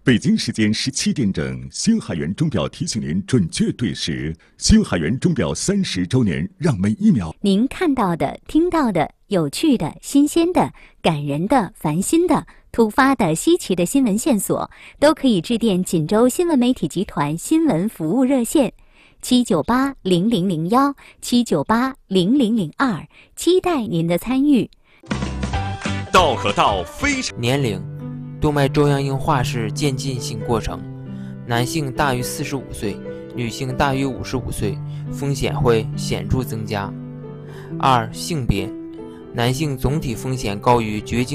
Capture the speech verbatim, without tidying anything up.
北京时间十七点整，星海源钟表提醒您准确对时。星海源钟表三十周年，让每一秒您看到的、听到的、有趣的、新鲜的、感人的、烦心的、突发的、稀奇的新闻线索，都可以致电锦州新闻媒体集团新闻服务热线七九八零零零幺七九八零零零二，期待您的参与。 道可道非常。 年龄，动脉粥样硬化是渐进性过程，男性大于四十五岁，女性大于五十五岁，风险会显著增加。二、性别，男性总体风险高于绝经